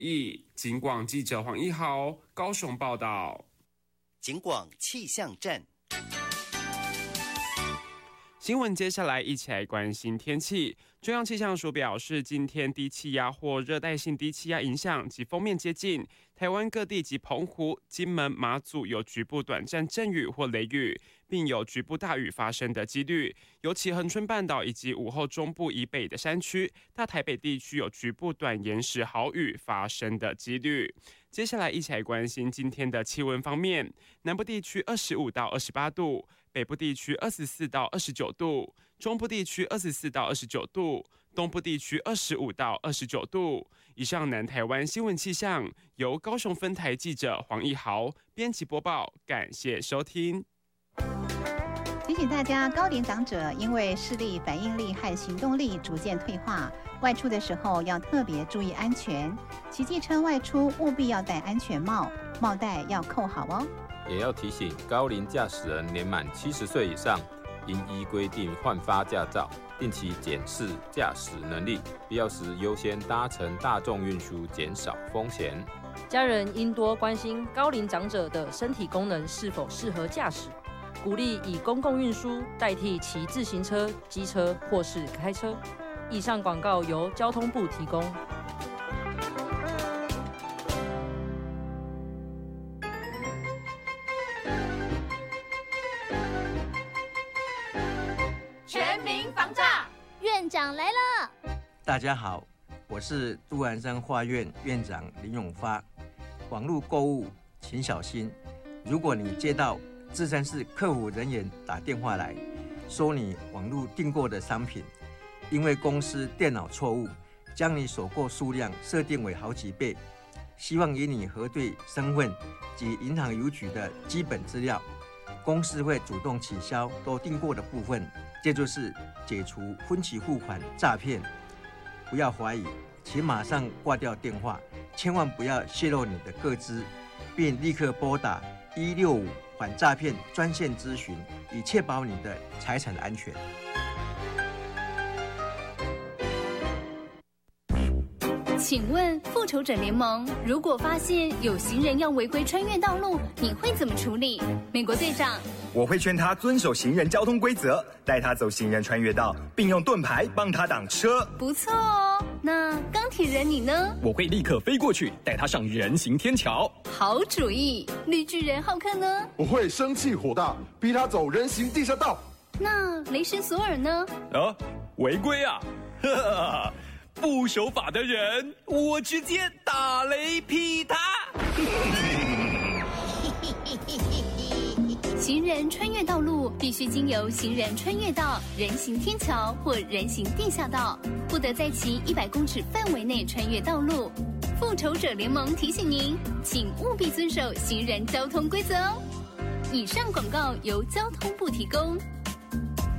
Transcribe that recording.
警广记者黄一豪高雄报道。 警广气象站。 新闻接下来一起来关心天气。中央气象署表示，今天低气压或热带性低气压影响及锋面接近台湾各地及澎湖、金门、马祖有局部短暂阵雨或雷雨，并有局部大雨发生的几率。尤其恒春半岛以及午后中部以北的山区、大台北地区有局部短延时豪雨发生的几率。接下来一起来关心今天的气温方面，南部地区25到28度，北部地区24到29度，中部地区24到29度，东部地区25到29度。以上南台湾新闻气象由高雄分台记者黄一豪编辑播报，感谢收听。 提醒大家，高龄长者因为视力、反应力和行动力逐渐退化，外出的时候要特别注意安全。骑机车外出务必要戴安全帽，帽带要扣好哦。 也要提醒高龄驾驶人年满70岁以上，应依规定换发驾照，定期检视驾驶能力，必要时优先搭乘大众运输，减少风险。 家人应多关心高龄长者的身体功能是否适合驾驶，鼓励以公共运输代替骑自行车、机车或是开车。以上广告由交通部提供。 全民防诈，院长来了。 大家好，我是都兰山画院院长林永发。网络购物请小心，如果你接到自称是客服人员打电话来，说你网络订购的商品，因为公司电脑错误，将你所购数量设定为好几倍，希望与你核对身份及银行邮局的基本资料，公司会主动取消都订购的部分，这就是解除分期付款诈骗。不要怀疑，请马上挂掉电话，千万不要泄露你的个资，并立刻拨打165反诈骗专线咨询，以确保你的财产安全。 请问复仇者联盟如果发现有行人要违规穿越道路，你会怎么处理？美国队长， 我会劝他遵守行人交通规则，带他走行人穿越道，并用盾牌帮他挡车。 不错哦。那钢铁人你呢？ 我会立刻飞过去，带他上人行天桥。 好主意。绿巨人浩克呢？ 我会生气火大，逼他走人行地下道。 那雷神索尔呢？ 违规啊！呵呵，不守法的人，我直接打雷劈他。 行人穿越道路必须经由行人穿越道、人行天桥或人行地下道，不得在其100公尺范围内穿越道路。复仇者联盟提醒您，请务必遵守行人交通规则哦。以上广告由交通部提供。